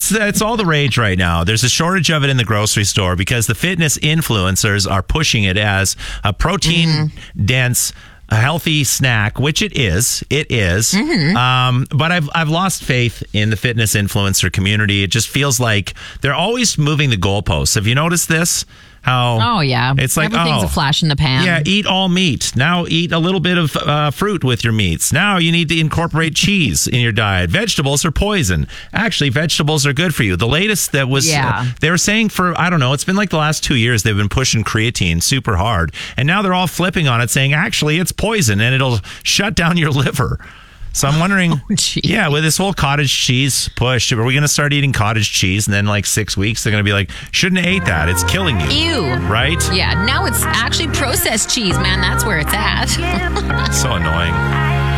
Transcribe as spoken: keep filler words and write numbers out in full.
it's it's all the rage right now. There's a shortage of it in the grocery store because the fitness influencers are pushing it as a protein-dense, a healthy snack, which it is. It is. Mm-hmm. Um, but I've I've lost faith in the fitness influencer community. It just feels like they're always moving the goalposts. Have you noticed this? How? Oh, yeah. It's like, everything's oh, a flash in the pan. Yeah, eat all meat. Now eat a little bit of uh, fruit with your meats. Now you need to incorporate cheese in your diet. Vegetables are poison. Actually, vegetables are good for you. The latest that was, yeah. uh, they were saying for, I don't know, it's been like the last two years they've been pushing creatine super hard. And now they're all flipping on it saying, actually, it's poison and it'll shut down your liver. So I'm wondering, oh, yeah, with this whole cottage cheese push, are we going to start eating cottage cheese and then like six weeks they're going to be like, shouldn't have ate that. It's killing you. Ew. Right? Yeah, now it's actually processed cheese, man. That's where it's at. So annoying.